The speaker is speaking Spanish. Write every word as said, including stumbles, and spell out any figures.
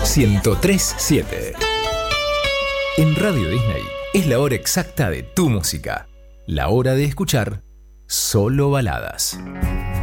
ciento tres punto siete. En Radio Disney es la hora exacta de tu música. La hora de escuchar solo baladas.